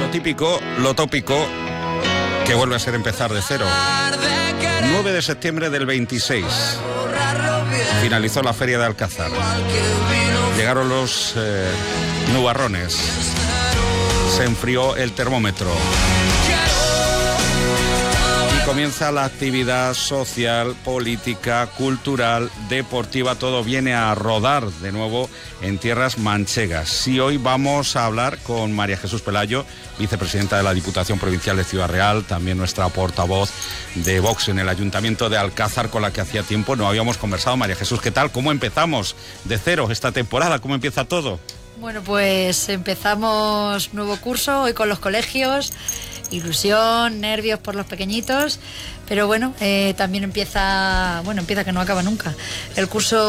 típico, lo tópico, que vuelve a ser empezar de cero. 9 de septiembre del 26. Finalizó la feria de Alcázar. Llegaron los nubarrones. Se enfrió el termómetro. Y comienza la actividad social, política, cultural, deportiva. Todo viene a rodar de nuevo en tierras manchegas. Y hoy vamos a hablar con María Jesús Pelayo, vicepresidenta de la Diputación Provincial de Ciudad Real, también nuestra portavoz de Vox en el Ayuntamiento de Alcázar, con la que hacía tiempo no habíamos conversado. María Jesús, ¿qué tal? ¿Cómo empezamos de cero esta temporada? ¿Cómo empieza todo? Bueno, pues empezamos nuevo curso hoy con los colegios, ilusión, nervios por los pequeñitos, pero bueno, también empieza que no acaba nunca. Un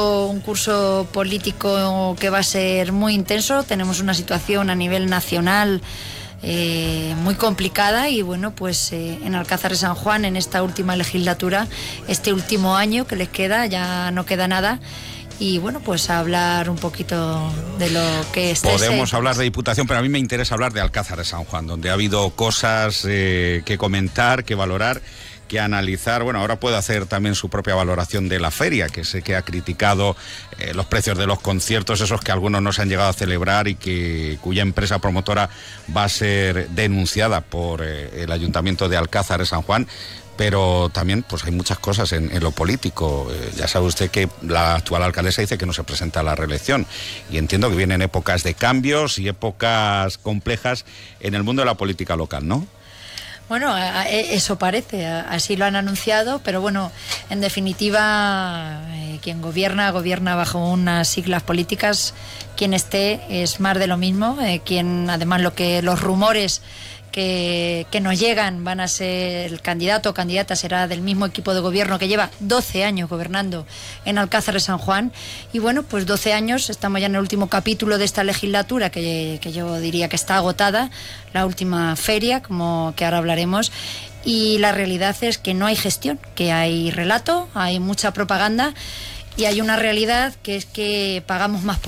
curso político que va a ser muy intenso. Tenemos una situación a nivel nacional muy complicada y bueno, pues en Alcázar de San Juan, en esta última legislatura, este último año que les queda, ya no queda nada. Y bueno, pues a hablar un poquito de lo que es. Podemos hablar de Diputación, pero a mí me interesa hablar de Alcázar de San Juan, donde ha habido cosas que comentar, que valorar, que analizar. Bueno, ahora puede hacer también su propia valoración de la feria, que sé que ha criticado los precios de los conciertos, esos que algunos no se han llegado a celebrar y cuya empresa promotora va a ser denunciada por el Ayuntamiento de Alcázar de San Juan. Pero también pues hay muchas cosas en lo político. Ya sabe usted que la actual alcaldesa dice que no se presenta a la reelección. Y entiendo que vienen épocas de cambios y épocas complejas en el mundo de la política local, ¿no? Bueno, eso parece, así lo han anunciado, pero bueno, en definitiva, quien gobierna bajo unas siglas políticas. Quien esté es más de lo mismo. Quien, además, los rumores que nos llegan van a ser el candidato o candidata será del mismo equipo de gobierno que lleva 12 años gobernando en Alcázar de San Juan. Y bueno, pues 12 años, estamos ya en el último capítulo de esta legislatura que yo diría que está agotada, la última feria, como que ahora hablaremos. Y la realidad es que no hay gestión, que hay relato, hay mucha propaganda y hay una realidad que es que pagamos más por